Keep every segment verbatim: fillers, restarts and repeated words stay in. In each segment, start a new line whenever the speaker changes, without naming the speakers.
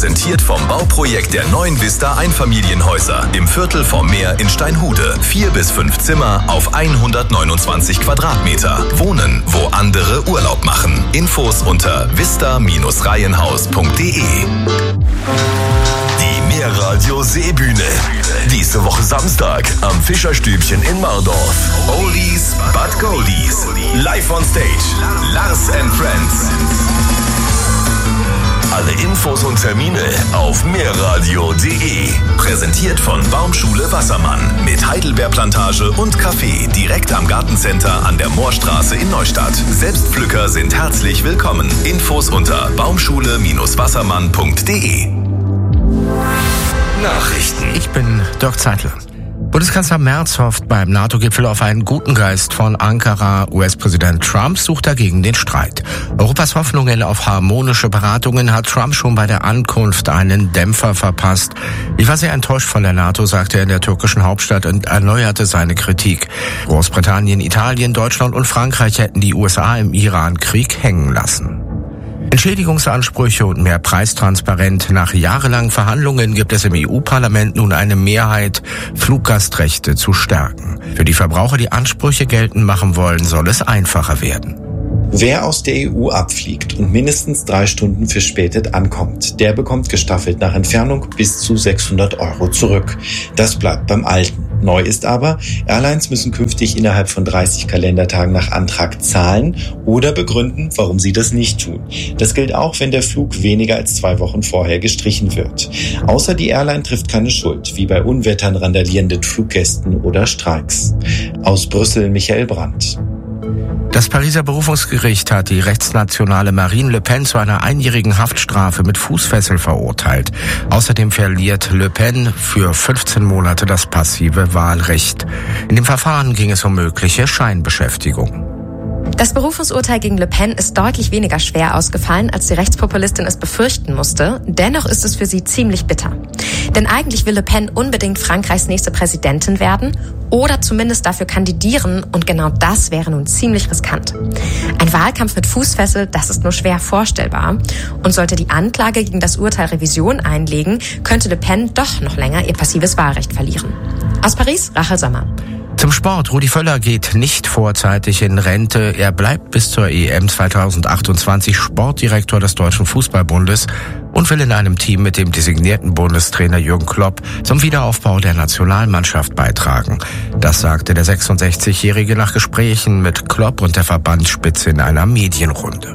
Präsentiert vom Bauprojekt der neuen Vista Einfamilienhäuser im Viertel vom Meer in Steinhude. Vier bis fünf Zimmer auf hundertneunundzwanzig Quadratmeter. Wohnen, wo andere Urlaub machen. Infos unter vista Bindestrich reihenhaus punkt de. Die Meerradio Seebühne. Diese Woche Samstag am Fischerstübchen in Mardorf. Oldies but Goldies. Live on Stage. Lars and Friends. Alle Infos und Termine auf meerradio punkt de. Präsentiert von Baumschule Wassermann mit Heidelbeerplantage und Café direkt am Gartencenter an der Moorstraße in Neustadt. Selbstpflücker sind herzlich willkommen. Infos unter baumschule Bindestrich wassermann punkt de. Nachrichten.
Ich bin Dirk Zeitl. Bundeskanzler Merz hofft beim NATO-Gipfel auf einen guten Geist von Ankara. U S-Präsident Trump sucht dagegen den Streit. Europas Hoffnungen auf harmonische Beratungen hat Trump schon bei der Ankunft einen Dämpfer verpasst. Ich war sehr enttäuscht von der NATO, sagte er in der türkischen Hauptstadt und erneuerte seine Kritik. Großbritannien, Italien, Deutschland und Frankreich hätten die U S A im Iran-Krieg hängen lassen. Entschädigungsansprüche und mehr Preistransparenz. Nach jahrelangen Verhandlungen gibt es im E U-Parlament nun eine Mehrheit, Fluggastrechte zu stärken. Für die Verbraucher, die Ansprüche geltend machen wollen, soll es einfacher werden.
Wer aus der E U abfliegt und mindestens drei Stunden verspätet ankommt, der bekommt gestaffelt nach Entfernung bis zu sechshundert Euro zurück. Das bleibt beim Alten. Neu ist aber, Airlines müssen künftig innerhalb von dreißig Kalendertagen nach Antrag zahlen oder begründen, warum sie das nicht tun. Das gilt auch, wenn der Flug weniger als zwei Wochen vorher gestrichen wird. Außer die Airline trifft keine Schuld, wie bei Unwettern, randalierenden Fluggästen oder Streiks. Aus Brüssel Michael Brandt.
Das Pariser Berufungsgericht hat die rechtsnationale Marine Le Pen zu einer einjährigen Haftstrafe mit Fußfessel verurteilt. Außerdem verliert Le Pen für fünfzehn Monate das passive Wahlrecht. In dem Verfahren ging es um mögliche Scheinbeschäftigung.
Das Berufungsurteil gegen Le Pen ist deutlich weniger schwer ausgefallen, als die Rechtspopulistin es befürchten musste. Dennoch ist es für sie ziemlich bitter. Denn eigentlich will Le Pen unbedingt Frankreichs nächste Präsidentin werden oder zumindest dafür kandidieren, und genau das wäre nun ziemlich riskant. Ein Wahlkampf mit Fußfessel, das ist nur schwer vorstellbar. Und sollte die Anklage gegen das Urteil Revision einlegen, könnte Le Pen doch noch länger ihr passives Wahlrecht verlieren. Aus Paris, Rachel Sommer.
Zum Sport. Rudi Völler geht nicht vorzeitig in Rente. Er bleibt bis zur E M zweitausendachtundzwanzig Sportdirektor des Deutschen Fußballbundes und will in einem Team mit dem designierten Bundestrainer Jürgen Klopp zum Wiederaufbau der Nationalmannschaft beitragen. Das sagte der sechsundsechzigjährige nach Gesprächen mit Klopp und der Verbandsspitze in einer Medienrunde.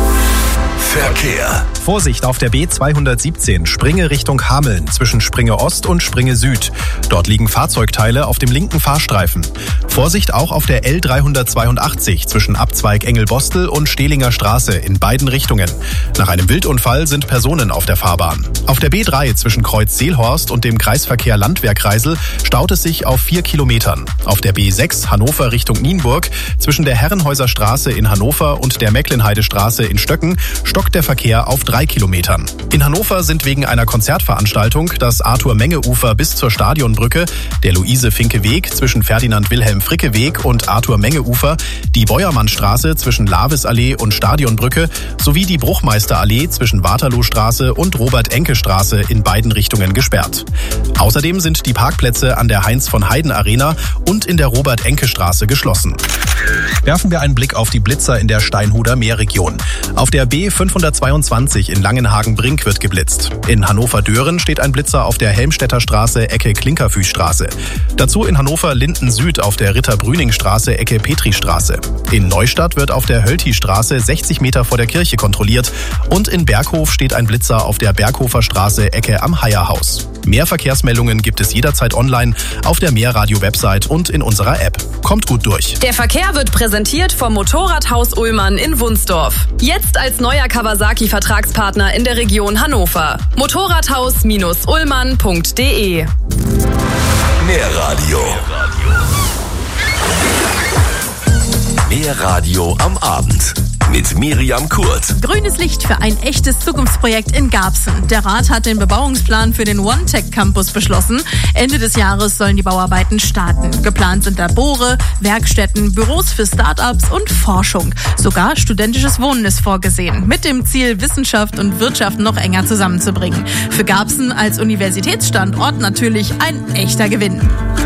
Verkehr.
Vorsicht auf der B zweihundertsiebzehn, Springe Richtung Hameln, zwischen Springe Ost und Springe Süd. Dort liegen Fahrzeugteile auf dem linken Fahrstreifen. Vorsicht auch auf der L dreihundertzweiundachtzig, zwischen Abzweig Engelbostel und Stehlinger Straße in beiden Richtungen. Nach einem Wildunfall sind Personen auf der Fahrbahn. Auf der B drei zwischen Kreuz Seelhorst und dem Kreisverkehr Landwehr-Kreisel staut es sich auf vier Kilometern. Auf der B sechs Hannover Richtung Nienburg, zwischen der Herrenhäuser Straße in Hannover und der Mecklenheidestraße in Stöcken, stockt der Verkehr auf drei Kilometern. In Hannover sind wegen einer Konzertveranstaltung das Arthur-Menge-Ufer bis zur Stadionbrücke, der Luise-Finke-Weg zwischen Ferdinand-Wilhelm-Fricke-Weg und Arthur-Menge-Ufer, die Beuermannstraße zwischen Lavisallee und Stadionbrücke sowie die Bruchmeisterallee zwischen Waterloostraße und Robert-Enke-Straße in beiden Richtungen gesperrt. Außerdem sind die Parkplätze an der Heinz-von-Heiden-Arena und in der Robert-Enke-Straße geschlossen. Werfen wir einen Blick auf die Blitzer in der Steinhuder Meerregion. Auf der B fünfhundertzweiundzwanzig in Langenhagen-Brink wird geblitzt. In Hannover-Dören steht ein Blitzer auf der Helmstedter Straße Ecke Klinkerfüßstraße. Dazu in Hannover-Linden Süd auf der Ritter-Brüning-Straße Ecke Petristraße. In Neustadt wird auf der Hölti-Straße sechzig Meter vor der Kirche kontrolliert. Und in Berghof steht ein Blitzer auf der Berghofer Straße Ecke am Heierhaus. Mehr Verkehrsmeldungen gibt es jederzeit online auf der Meerradio-Website und in unserer App. Kommt gut durch.
Der Verkehr wird präsentiert vom Motorradhaus Ullmann in Wunsdorf. Jetzt als neuer Kawasaki-Vertragspartner in der Region Hannover. motorradhaus Ullmann punkt de.
Meerradio. Meerradio am Abend. mit Miriam Kurt.
Grünes Licht für ein echtes Zukunftsprojekt in Garbsen. Der Rat hat den Bebauungsplan für den OneTech-Campus beschlossen. Ende des Jahres sollen die Bauarbeiten starten. Geplant sind Labore, Werkstätten, Büros für Start-ups und Forschung. Sogar studentisches Wohnen ist vorgesehen, mit dem Ziel, Wissenschaft und Wirtschaft noch enger zusammenzubringen. Für Garbsen als Universitätsstandort natürlich ein echter Gewinn.